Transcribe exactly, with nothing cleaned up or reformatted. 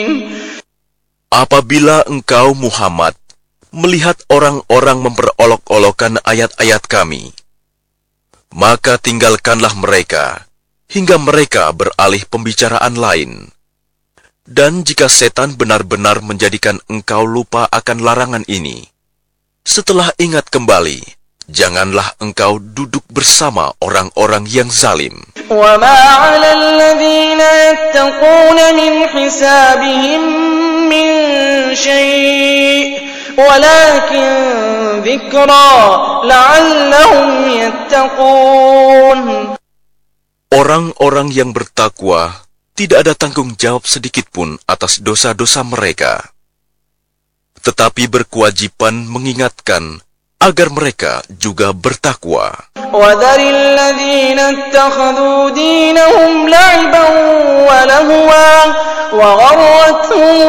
Apabila engkau, Muhammad, melihat orang-orang memperolok-olokkan ayat-ayat kami, maka tinggalkanlah mereka, hingga mereka beralih pembicaraan lain. Dan jika setan benar-benar menjadikan engkau lupa akan larangan ini, setelah ingat kembali, janganlah engkau duduk bersama orang-orang yang zalim. وَمَا عَلَى الَّذِينَ يَتَّقُونَ مِنْ حِسَابِهِمْ مِنْ شَيْءٍ وَلَكِنْ ذِكْرَى لَعَلَّهُمْ يَتَّقُونَ. Orang-orang yang bertakwa tidak ada tanggung jawab sedikitpun atas dosa-dosa mereka, tetapi berkewajiban mengingatkan agar mereka juga bertakwa. وَذَرِ الَّذِينَ اتَّخَذُوا دِينَهُمْ لَعِبًا وَلَهْوًا وَغَرَّتْهُمُ